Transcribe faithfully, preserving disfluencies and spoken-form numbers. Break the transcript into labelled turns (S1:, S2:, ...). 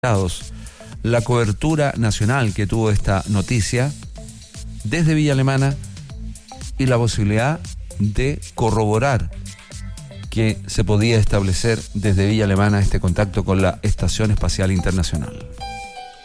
S1: la cobertura nacional que tuvo esta noticia desde Villa Alemana y la posibilidad de corroborar que se podía establecer desde Villa Alemana este contacto con la Estación Espacial Internacional.